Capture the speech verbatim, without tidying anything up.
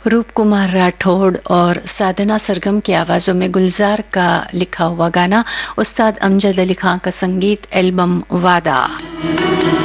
रूप कुमार राठौड़ और साधना सरगम की आवाजों में गुलजार का लिखा हुआ गाना, उस्ताद अमजद अली खां का संगीत, एल्बम वादा।